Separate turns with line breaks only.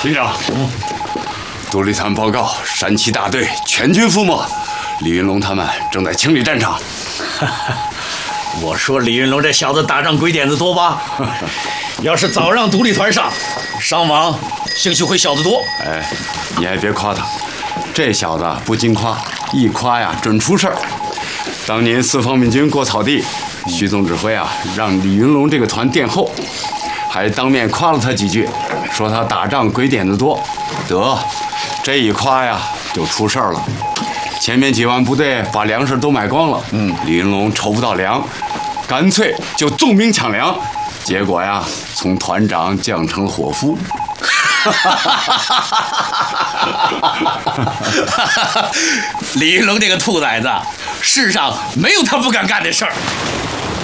营长，独立团报告，山崎大队全军覆没，李云龙他们正在清理战场。
我说李云龙这小子打仗鬼点子多吧？要是早让独立团上，伤亡兴许会小得多。
哎，你还别夸他，这小子不经夸，一夸呀准出事儿。当年四方面军过草地，徐总指挥啊让李云龙这个团殿后，还当面夸了他几句，说他打仗鬼点子多。得，这一夸呀就出事儿了。前面几万部队把粮食都买光了，李云龙筹不到粮，干脆就纵兵抢粮，结果呀从团长降成伙夫。
李云龙这个兔崽子，世上没有他不敢干的事儿。